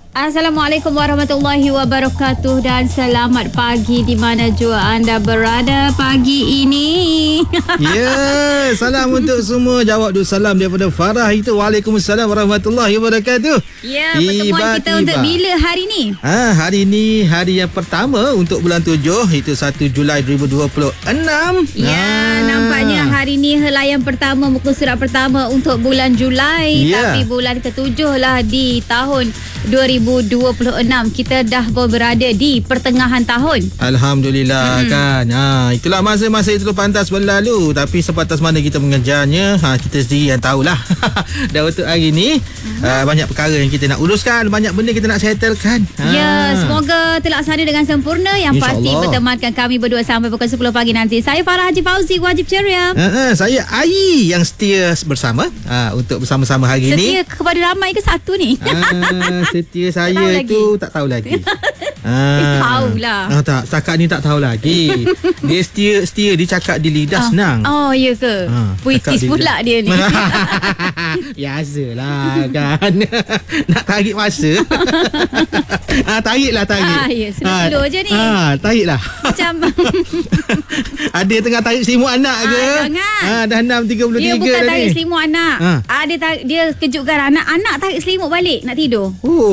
Assalamualaikum warahmatullahi wabarakatuh dan selamat pagi di mana jua anda berada pagi ini. Ya, salam untuk semua. Jawab dulu salam daripada Farah itu. Waalaikumsalam warahmatullahi wabarakatuh. Ya, pertemuan kita untuk bila hari ni? Hari ni hari yang pertama untuk bulan 7, itu 1 Julai 2026. Ya, nampaknya hari ni helaian pertama, muka surat pertama untuk bulan Julai. Tapi bulan ke-7 lah di tahun 2026. Kita dah berada di pertengahan tahun. Alhamdulillah kan. Itulah masa-masa itu pantas berlalu. Tapi sebatas mana kita mengejarnya, kita sendiri yang tahulah. Dan untuk hari ni banyak perkara yang kita nak uruskan, banyak benda kita nak settlekan. Ya, semoga terlaksana dengan sempurna. Yang pasti bertemankan kami berdua sampai pukul 10 pagi nanti. Saya Farah Haji Fauzi, wajib ceria. Saya Ai yang setia bersama untuk bersama-sama hari ni. Setia kepada ramai ke satu ni? Setia saya itu tak tahu lagi. Tahulah. Tak, setakat ni tak tahu lagi. Dia setia dia cakap di lidah senang. Oh, ya ke? Puitis pula dia ni. Biasalah kan. Nak tarik masa. Tariklah. Ya, slow je ni. Tariklah. Macam ada tengah tarik selimut anak ke? Jangan. Dah 6.33 dia bukan tarik ni. selimut anak. Dia kejutkan anak tarik selimut balik nak tidur.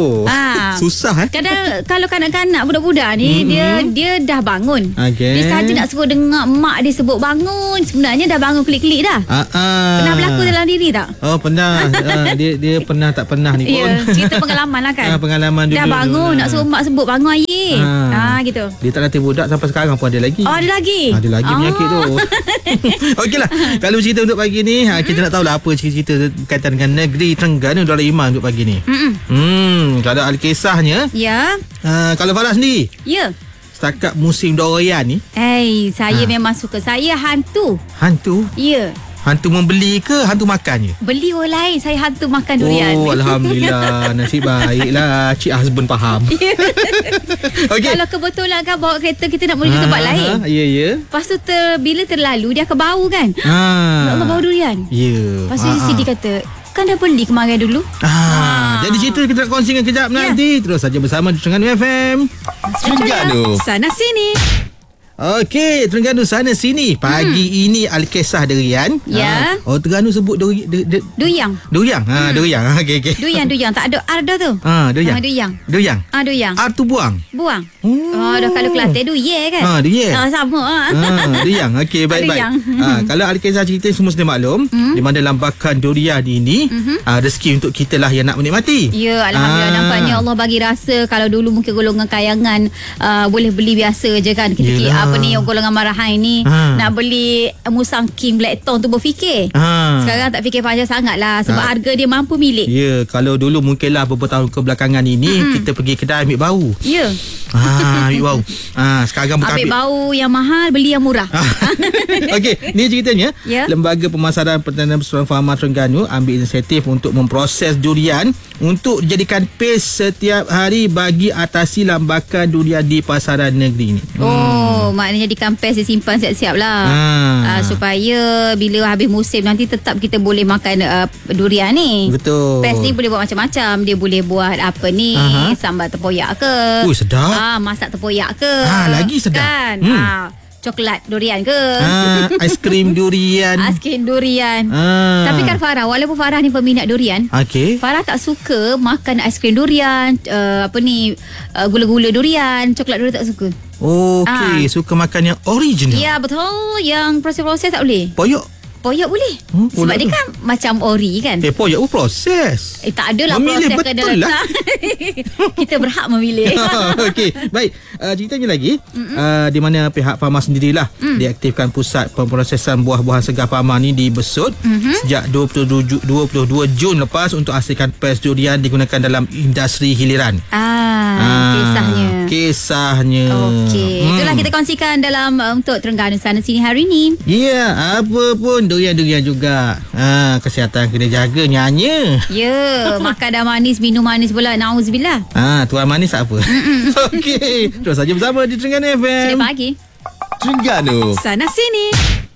Susah Kadang kalau kanak-kanak budak-budak ni dia dah bangun. Dia saja nak suruh dengar mak dia sebut bangun, sebenarnya dah bangun klik-klik dah. Pernah berlaku dalam diri tak? Oh, pernah. Dia pernah tak pernah ni pun. Ya, cerita pengalaman lah kan. Pengalaman dulu. Dah bangun nak suruh mak sebut bangun ayik. Gitu. Dia tak latih budak sampai sekarang pun ada lagi. Ada lagi? Ada lagi penyakit tu. Okeylah. Kalau cerita untuk pagi ni, kita nak tahulah apa cerita berkaitan dengan negeri Terengganu Darul Iman untuk pagi ni. Kalau Alkisahnya. Ya. Kalau Farah sendiri. Ya. Setakat musim durian ni. Saya memang suka. Saya hantu. Hantu? Ya. Hantu membeli ke hantu makan je? Beli orang lain, saya hantu makan durian. Oh, Alhamdulillah. Nasib baiklah. Cik husband faham. Okay. Kalau kebetulan kan bawa kereta kita nak menuju tempat lain. Ya. Lepas tu bila terlalu dia akan bau kan. Ya Allah, bau durian. Ya. Lepas tu Sidi kata, kan dah beli kemarin dulu. Jadi cerita kita nak kongsikan kejap nanti. Terus saja bersama di Terengganu FM. Terengganu sana sini. Okey, Terengganu sana sini. Pagi ini Alkisah durian. Ya. Terengganu sebut duyang. Durian. Durian. Okey. Duyang. Tak ada arda tu. Duyang. Duyang. Ar tu buang. Dah kalau Kelantan duye kan? Duye. Sama. Duyang. Okey, baik. Kalau Alkisah cerita semua sudah maklum, di mana lambakan durian ini rezeki untuk kita lah yang nak menikmati. Ya, Alhamdulillah. Nampaknya Allah bagi rasa. Kalau dulu mungkin golongan kayangan boleh beli biasa je kan. Kita golongan marahan ni nak beli musang king black tone tu berfikir. Sekarang tak fikir panjang sangat lah sebab harga dia mampu milik. Ya, kalau dulu mungkinlah beberapa tahun kebelakangan ini kita pergi kedai ambil bau. Ya. Ambil bau. Sekarang bukan ambil bau yang mahal, beli yang murah. Okey, ni ceritanya. Lembaga Pemasaran Pertanian Persuruhan Farma Terengganu ambil inisiatif untuk memproses durian untuk dijadikan paste setiap hari bagi atasi lambakan durian di pasaran negeri ni. Maknanya jadikan paste disimpan siap-siap lah. Supaya bila habis musim nanti tetap kita boleh makan durian ni. Betul. Paste ni boleh buat macam-macam. Dia boleh buat apa ni, sambal tempoyak ke. Sedap. Masak tempoyak ke. Lagi sedap. Kan? Coklat durian ke. Aiskrim durian. Tapi kan Farah, walaupun Farah ni peminat durian, Farah tak suka makan aiskrim durian, gula-gula durian, coklat durian tak suka. Okey, suka makan yang original. Ya, betul. Yang proses-proses tak boleh. Poyak boleh. Sebab dia kan macam ori kan. Poyak proses. Tak adalah memilih proses betul lah. Kita berhak memilih. Okey, baik. Ceritanya lagi, di mana pihak Farma sendirilah diaktifkan pusat pemprosesan buah-buahan segar Farma ni di Besut sejak 22 Jun lepas untuk hasilkan paste durian digunakan dalam industri hiliran. Kisahnya. Okey. Itulah kita kongsikan dalam untuk Terengganu sana sini hari ni. Ya, apa pun durian-durian juga. Kesihatan kena jaga, nyanya. Ya, makan dah manis, minum manis pula. Nauzubillah. Tuan manis tak apa. Okey. Terus saja bersama di Terengganu FM. Selamat pagi. Terengganu sana sini.